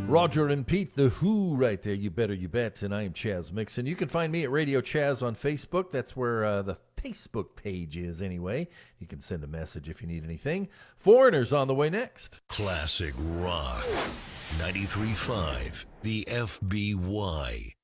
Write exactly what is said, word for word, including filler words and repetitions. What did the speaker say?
Roger and Pete, the Who, right there. You better, you bet. And I am Chaz Mixon. You can find me at Radio Chaz on Facebook. That's where uh, the Facebook page is, anyway. You can send a message if you need anything. Foreigners on the way next. Classic Rock. ninety-three point five, the F B Y.